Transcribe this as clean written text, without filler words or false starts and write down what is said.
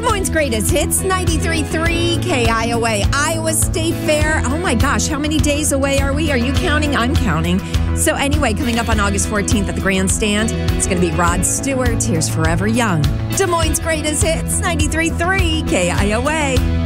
Moines' greatest hits, 93.3 KIOA, Iowa State Fair. Oh my gosh, how many days away are we? Are you counting? I'm counting. So anyway, coming up on August 14th at the Grandstand, it's going to be Rod Stewart, Here's Forever Young. Des Moines' greatest hits, 93.3 KIOA.